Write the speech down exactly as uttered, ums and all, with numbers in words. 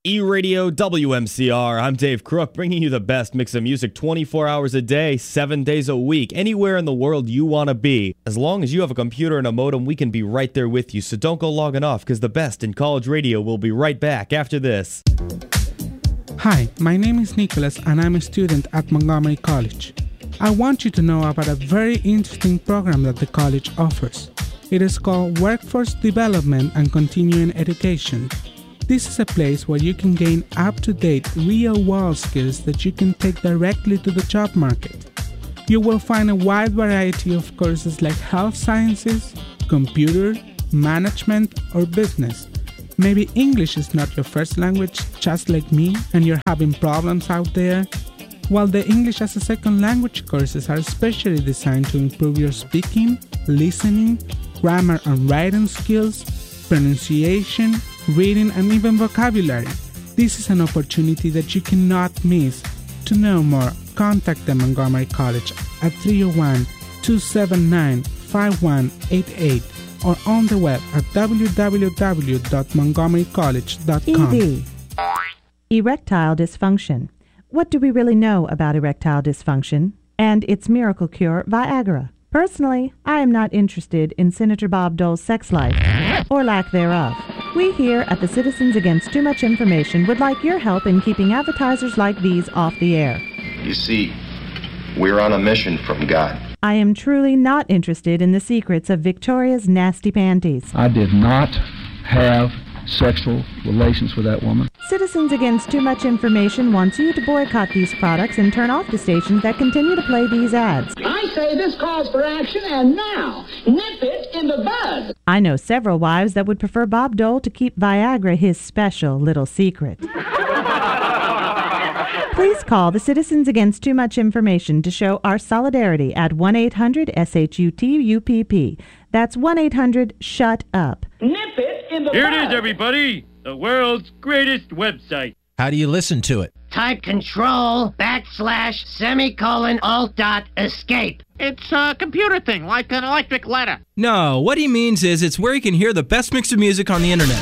E-Radio W M C R, I'm Dave Crook, bringing you the best mix of music twenty-four hours a day, seven days a week, anywhere in the world you want to be. As long as you have a computer and a modem, we can be right there with you, so don't go logging off, because the best in college radio will be right back after this. Hi, my name is Nicholas and I'm a student at Montgomery College. I want you to know about a very interesting program that the college offers. It is called Workforce Development and Continuing Education. This is a place where you can gain up-to-date, real-world skills that you can take directly to the job market. You will find a wide variety of courses like health sciences, computer, management, or business. Maybe English is not your first language, just like me, and you're having problems out there. While the English as a second language courses are especially designed to improve your speaking, listening, grammar and writing skills, pronunciation, reading, and even vocabulary. This is an opportunity that you cannot miss. To know more, contact the Montgomery College at three oh one, two seven nine, five one eight eight or on the web at w w w dot montgomery college dot com. E D. Erectile dysfunction. What do we really know about erectile dysfunction and its miracle cure, Viagra? Personally, I am not interested in Senator Bob Dole's sex life, or lack thereof. We here at the Citizens Against Too Much Information would like your help in keeping advertisers like these off the air. You see, we're on a mission from God. I am truly not interested in the secrets of Victoria's nasty panties. I did not have sexual relations with that woman. Citizens Against Too Much Information wants you to boycott these products and turn off the stations that continue to play these ads. I say this calls for action, and now, nip it in the bud. I know several wives that would prefer Bob Dole to keep Viagra his special little secret. Please call the Citizens Against Too Much Information to show our solidarity at one eight hundred S H U T U P P. That's one eight hundred shut up. Nip it in the Here bud. it is, everybody. The world's greatest website. How do you listen to it? Type control backslash semicolon alt dot escape. It's a computer thing, like an electric ladder. No, what he means is it's where you can hear the best mix of music on the internet.